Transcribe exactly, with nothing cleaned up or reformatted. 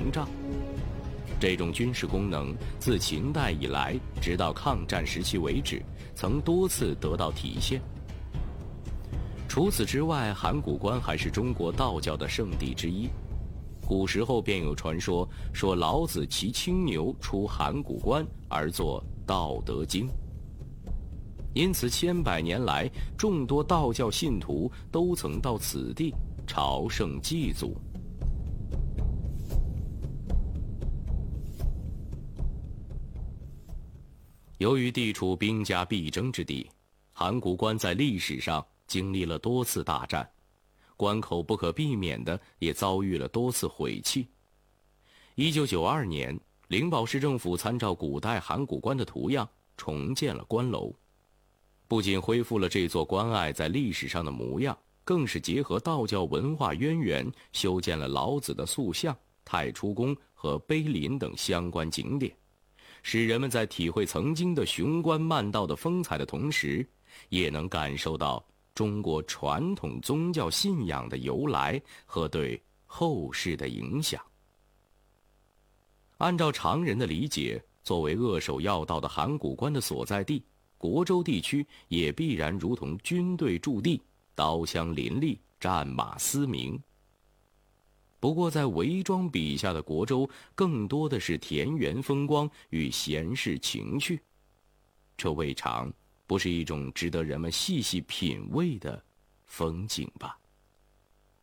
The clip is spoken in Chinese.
营帐。这种军事功能自秦代以来，直到抗战时期为止，曾多次得到体现。除此之外，函谷关还是中国道教的圣地之一。古时候便有传说，说老子骑青牛出函谷关而作《道德经》。因此千百年来，众多道教信徒都曾到此地朝圣祭祖。由于地处兵家必争之地，函谷关在历史上经历了多次大战，关口不可避免的也遭遇了多次毁弃。一九九二年，灵宝市政府参照古代函谷关的图样，重建了关楼。不仅恢复了这座关隘在历史上的模样，更是结合道教文化渊源，修建了老子的塑像、太初宫和碑林等相关景点，使人们在体会曾经的雄关漫道的风采的同时，也能感受到中国传统宗教信仰的由来和对后世的影响。按照常人的理解，作为扼守要道的函谷关的所在地，亳州地区也必然如同军队驻地，刀枪林立，战马嘶鸣。不过在韦庄笔下的亳州，更多的是田园风光与闲适情趣，这未尝不是一种值得人们细细品味的风景吧。